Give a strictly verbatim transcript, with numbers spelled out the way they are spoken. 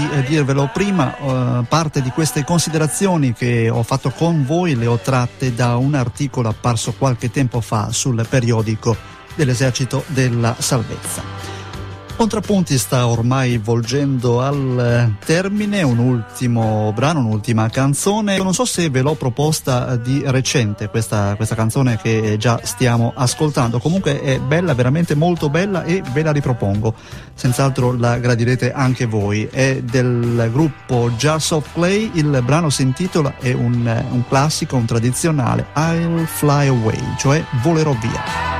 di eh, dirvelo prima, eh, parte di queste considerazioni che ho fatto con voi le ho tratte da un articolo apparso qualche tempo fa sul periodico dell'Esercito della Salvezza. Contrappunti sta ormai volgendo al termine, un ultimo brano, un'ultima canzone. Io non so se ve l'ho proposta di recente questa, questa canzone che già stiamo ascoltando, comunque è bella, veramente molto bella, e ve la ripropongo, senz'altro la gradirete anche voi. È del gruppo Jars of Clay, il brano si intitola, è un, un classico, un tradizionale, I'll Fly Away, cioè volerò via.